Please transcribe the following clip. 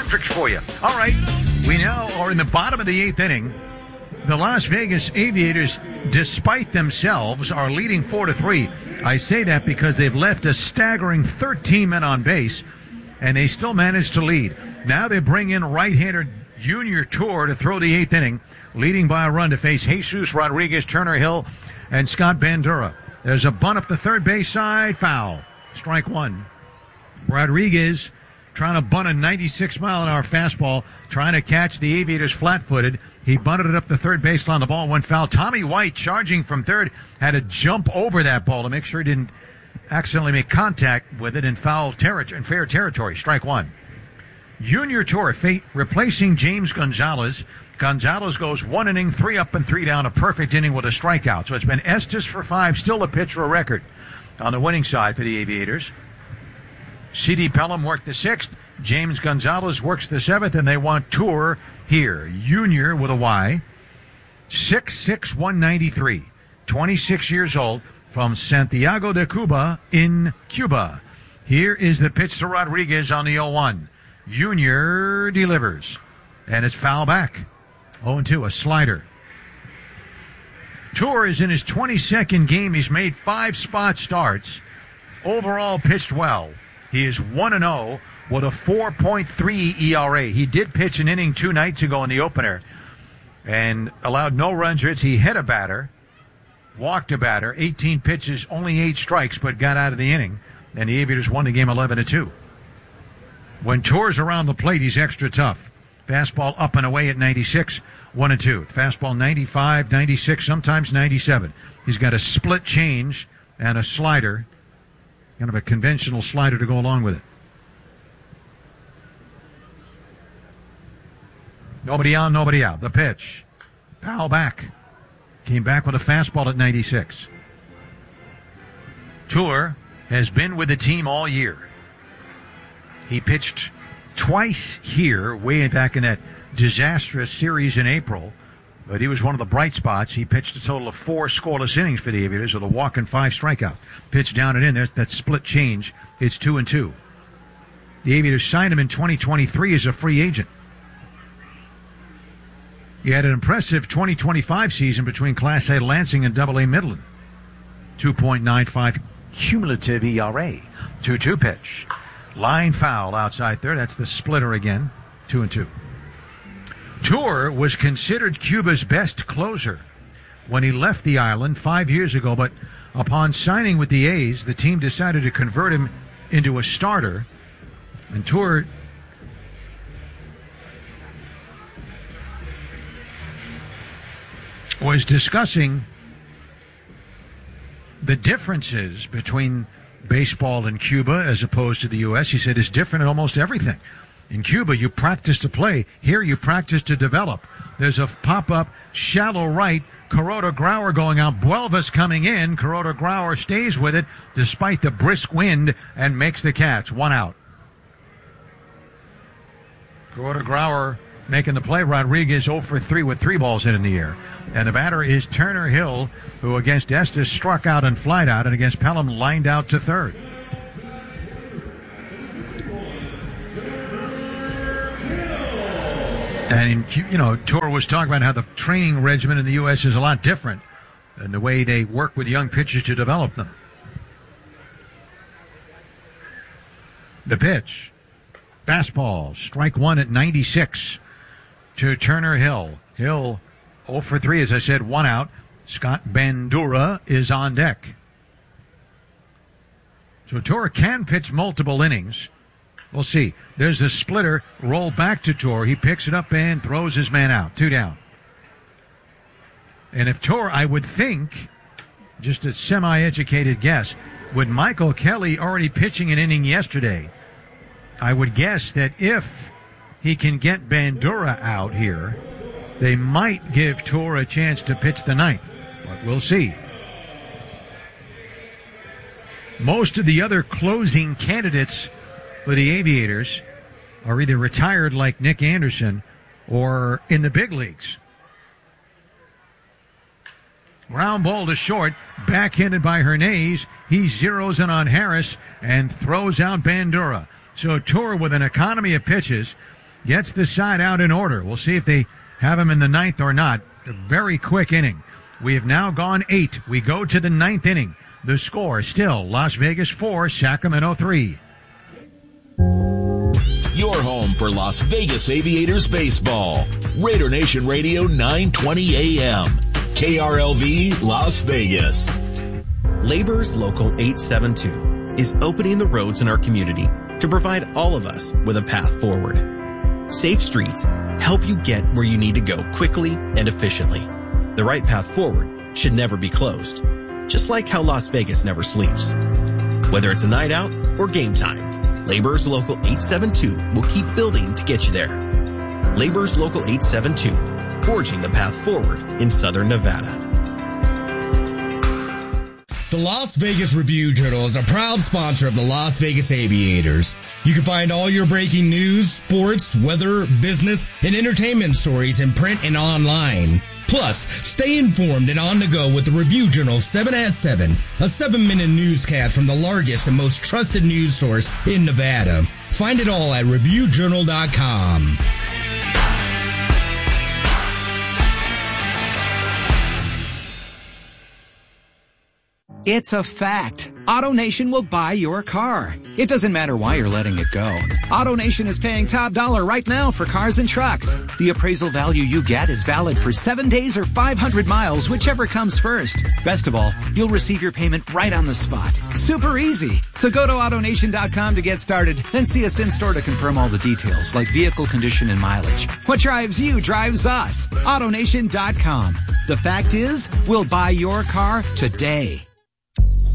perfect for you. All right, we now are in the bottom of the eighth inning. The Las Vegas Aviators, despite themselves, are leading 4-3. I say that because they've left a staggering 13 men on base, and they still managed to lead. Now they bring in right-hander Junior Tour to throw the eighth inning, leading by a run to face Jesus Rodriguez, Turner Hill, and Scott Bandura. There's a bunt up the third base side, foul. Strike one. Rodriguez trying to bunt a 96-mile-an-hour fastball, trying to catch the Aviators flat-footed. He bunted it up the third baseline. The ball went foul. Tommy White, charging from third, had to jump over that ball to make sure he didn't accidentally make contact with it in fair territory. Strike one. Junior Tour replacing James Gonzalez. Gonzalez goes 1 inning, 3 up and 3 down, a perfect inning with a strikeout. So it's been Estes for 5, still a pitch for a record on the winning side for the Aviators. C.D. Pelham worked the 6th. James Gonzalez works the 7th, and they want Tour here. Junior with a Y. 6'6", 193. 26 years old, from Santiago de Cuba in Cuba. Here is the pitch to Rodriguez on the 0-1. Junior delivers, and it's foul back. 0-2, a slider. Tour is in his 22nd game. He's made 5 spot starts. Overall pitched well. He is 1-0 with a 4.3 ERA. He did pitch an inning 2 nights ago in the opener and allowed no runs or hits. He hit a batter, walked a batter, 18 pitches, only 8 strikes, but got out of the inning, and the Aviators won the game 11-2. When Tour's around the plate, he's extra tough. Fastball up and away at 96, 1-2. Fastball 95, 96, sometimes 97. He's got a split change and a slider, kind of a conventional slider to go along with it. Nobody on, nobody out. The pitch. Foul back. Came back with a fastball at 96. Tour has been with the team all year. He pitched twice here, way back in that disastrous series in April, but he was one of the bright spots. He pitched a total of 4 scoreless innings for the Aviators with a walk and 5 strikeouts. Pitch down and in. There's that split change. It's 2-2. The Aviators signed him in 2023 as a free agent. He had an impressive 2025 season between Class A Lansing and Double A Midland. 2.95 cumulative ERA. 2-2 pitch. Line foul outside third. That's the splitter again. 2-2. Tour was considered Cuba's best closer when he left the island 5 years ago, but upon signing with the A's, the team decided to convert him into a starter, and Tour was discussing the differences between baseball in Cuba as opposed to the U.S. He said it's different in almost everything. In Cuba, you practice to play. Here, you practice to develop. There's a pop-up, shallow right, Kuroda Grauer going out, Buelvas coming in. Kuroda Grauer stays with it despite the brisk wind and makes the catch. 1 out. Kuroda Grauer making the play. Rodriguez 0 for 3 with 3 balls in the air. And the batter is Turner Hill, who against Estes struck out and flied out, and against Pelham lined out to third. And, Tour was talking about how the training regimen in the U.S. is a lot different than the way they work with young pitchers to develop them. The pitch. Fastball. Strike 1 at 96 to Turner Hill. Hill 0 for 3, as I said, 1 out. Scott Bandura is on deck. So Tour can pitch multiple innings. We'll see. There's a splitter. Roll back to Tour. He picks it up and throws his man out. 2 down. And if Tour, I would think, just a semi-educated guess, with Michael Kelly already pitching an inning yesterday, I would guess that if he can get Bandura out here, they might give Tour a chance to pitch the 9th. But we'll see. Most of the other closing candidates for the Aviators are either retired like Nick Anderson or in the big leagues. Ground ball to short, backhanded by Hernandez. He zeroes in on Harris and throws out Bandura. So Tour with an economy of pitches. gets the side out in order. We'll see if they have him in the ninth or not. A very quick inning. We have now gone 8. We go to the ninth inning. The score still Las Vegas 4, Sacramento 3. Your home for Las Vegas Aviators baseball. Raider Nation Radio 920 AM. KRLV Las Vegas. Labor's Local 872 is opening the roads in our community to provide all of us with a path forward. Safe streets help you get where you need to go quickly and efficiently. The right path forward should never be closed, just like how Las Vegas never sleeps. Whether it's a night out or game time, Labor's Local 872 will keep building to get you there. Labor's Local 872, forging the path forward in Southern Nevada. The Las Vegas Review-Journal is a proud sponsor of the Las Vegas Aviators. You can find all your breaking news, sports, weather, business, and entertainment stories in print and online. Plus, stay informed and on the go with the Review-Journal 7 at 7, a 7-minute newscast from the largest and most trusted news source in Nevada. Find it all at ReviewJournal.com. It's a fact. AutoNation will buy your car. It doesn't matter why you're letting it go. AutoNation is paying top dollar right now for cars and trucks. The appraisal value you get is valid for 7 days or 500 miles, whichever comes first. Best of all, you'll receive your payment right on the spot. Super easy. So go to AutoNation.com to get started, then see us in-store to confirm all the details, like vehicle condition and mileage. What drives you drives us. AutoNation.com. The fact is, we'll buy your car today.